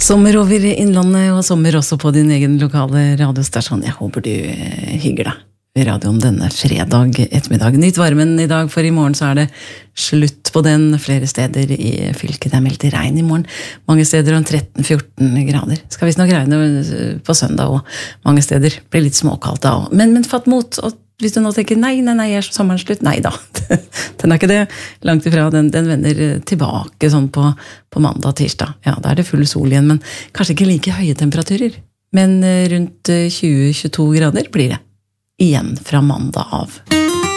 Sommer over Innlandet og sommer også på din egen lokale radiostasjon. Jeg håper du hygger deg ved radioen denne fredag ettermiddag. Nytt varmen I dag, for I morgen så det slutt på den flere steder I fylket. Det meldt regn I morgen. Mange steder om 13-14 grader. Skal visst nok regne på søndag, og mange steder blir litt småkaldt da. Men fatt mot, og hvis du nå tenker nei, sommeren slutt? Nei da, den ikke det. Langt ifra, den vender tilbake sånn på mandag, tirsdag. Ja, da det full sol igjen, men kanskje ikke like høye temperaturer. Men rundt 20-22 grader blir det. Igjen fra mandag av.